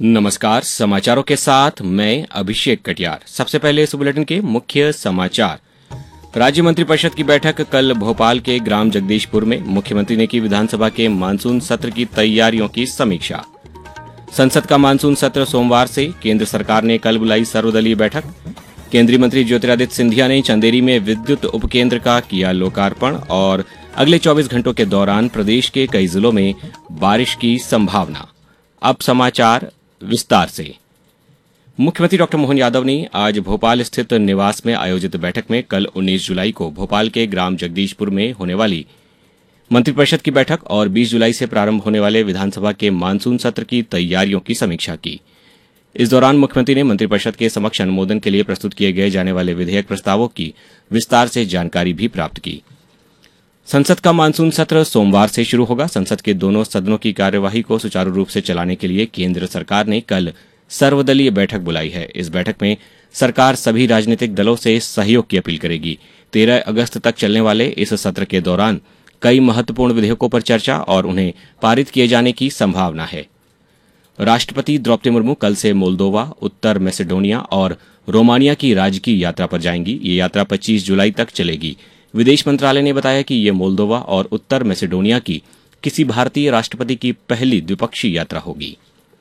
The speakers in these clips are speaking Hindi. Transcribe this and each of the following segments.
नमस्कार। समाचारों के साथ मैं अभिषेक कटियार। सबसे पहले इस बुलेटिन के मुख्य समाचार। राज्य मंत्रिपरिषद की बैठक कल भोपाल के ग्राम जगदीशपुर में। मुख्यमंत्री ने की विधानसभा के मानसून सत्र की तैयारियों की समीक्षा। संसद का मानसून सत्र सोमवार से। केंद्र सरकार ने कल बुलाई सर्वदलीय बैठक। केंद्रीय मंत्री ज्योतिरादित्य सिंधिया ने चंदेरी में विद्युत उपकेंद्र का किया लोकार्पण। और अगले 24 घंटों के दौरान प्रदेश के कई जिलों में बारिश की संभावना। अब समाचार विस्तार से। मुख्यमंत्री डॉक्टर मोहन यादव ने आज भोपाल स्थित निवास में आयोजित बैठक में कल 19 जुलाई को भोपाल के ग्राम जगदीशपुर में होने वाली मंत्रिपरिषद की बैठक और 20 जुलाई से प्रारंभ होने वाले विधानसभा के मानसून सत्र की तैयारियों की समीक्षा की। इस दौरान मुख्यमंत्री ने मंत्रिपरिषद के समक्ष अनुमोदन के लिए प्रस्तुत किए गए जाने वाले विधेयक प्रस्तावों की विस्तार से जानकारी भी प्राप्त की। संसद का मानसून सत्र सोमवार से शुरू होगा। संसद के दोनों सदनों की कार्यवाही को सुचारू रूप से चलाने के लिए केंद्र सरकार ने कल सर्वदलीय बैठक बुलाई है। इस बैठक में सरकार सभी राजनीतिक दलों से सहयोग की अपील करेगी। 13 अगस्त तक चलने वाले इस सत्र के दौरान कई महत्वपूर्ण विधेयकों पर चर्चा और उन्हें पारित किए जाने की संभावना है। राष्ट्रपति द्रौपदी मुर्मू कल से मोल्दोवा, उत्तर मैसेडोनिया और रोमानिया की राजकीय यात्रा पर जाएंगी। ये यात्रा 25 जुलाई तक चलेगी। विदेश मंत्रालय ने बताया कि ये मोल्दोवा और उत्तर मैसेडोनिया की किसी भारतीय राष्ट्रपति की पहली द्विपक्षीय यात्रा होगी।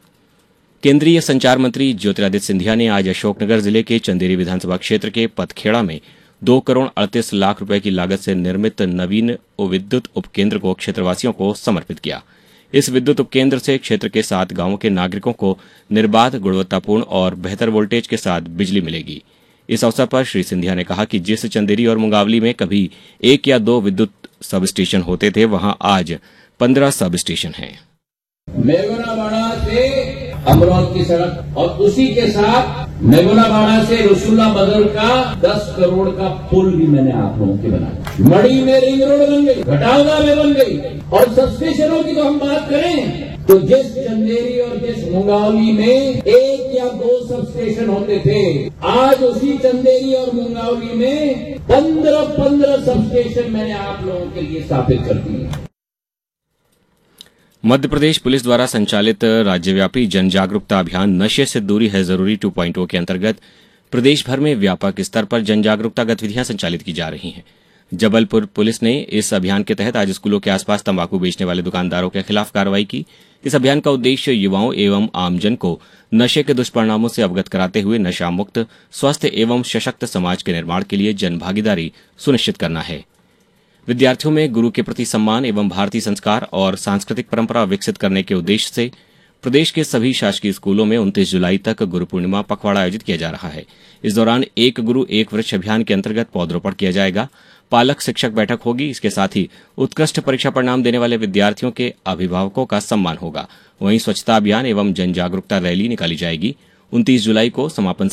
केंद्रीय संचार मंत्री ज्योतिरादित्य सिंधिया ने आज अशोकनगर जिले के चंदेरी विधानसभा क्षेत्र के पथखेड़ा में 2 करोड़ 38 लाख रुपए की लागत से निर्मित नवीन विद्युत उपकेंद्र को क्षेत्रवासियों को समर्पित किया। इस विद्युत उपकेंद्र से क्षेत्र के 7 गांवों के नागरिकों को निर्बाध, गुणवत्तापूर्ण और बेहतर वोल्टेज के साथ बिजली मिलेगी। इस अवसर पर श्री सिंधिया ने कहा कि जिस चंदेरी और मुंगावली में कभी 1 या 2 विद्युत सब स्टेशन होते थे, वहां आज 15 सब स्टेशन हैं। मेगुनाबाड़ा से अमरोहा की सड़क और उसी के साथ मेगुनाबाड़ा से रसूला बदल का 10 करोड़ का पुल भी मैंने आप लोगों के बनाया। मड़ी में रिंग रोड बन गई, घटावदा में बन गई। और सब स्टेशनों की तो हम बात करें तो जिस चंदेरी और जिस मुंगावली में 1 या 2 सब स्टेशन होते थे, आज उसी चंदेरी और मुंगावली में 15 सब स्टेशन मैंने आप लोगों के लिए स्थापित कर दिए। मध्य प्रदेश पुलिस द्वारा संचालित राज्यव्यापी जन जागरूकता अभियान नशे से दूरी है जरूरी 2.0 के अंतर्गत प्रदेश भर में व्यापक स्तर पर जन जागरूकता गतिविधियां संचालित की जा रही हैं। जबलपुर पुलिस ने इस अभियान के तहत आज स्कूलों के आसपास तंबाकू बेचने वाले दुकानदारों के खिलाफ कार्रवाई की। इस अभियान का उद्देश्य युवाओं एवं आमजन को नशे के दुष्परिणामों से अवगत कराते हुए नशा मुक्त, स्वस्थ एवं सशक्त समाज के निर्माण के लिए जन भागीदारी सुनिश्चित करना है। विद्यार्थियों में गुरु के प्रति सम्मान एवं भारतीय संस्कार और सांस्कृतिक परंपरा विकसित करने के उद्देश्य से प्रदेश के सभी शासकीय स्कूलों में 29 जुलाई तक गुरु पूर्णिमा पखवाड़ा आयोजित किया जा रहा है। इस दौरान एक गुरु एक वृक्ष अभियान के अंतर्गत पौधरोपण किया जाएगा। पालक शिक्षक बैठक होगी। इसके साथ ही उत्कृष्ट परीक्षा परिणाम देने वाले विद्यार्थियों के अभिभावकों का सम्मान होगा। वहीं स्वच्छता अभियान एवं जन जागरूकता रैली निकाली जाएगी। 29 जुलाई को समापन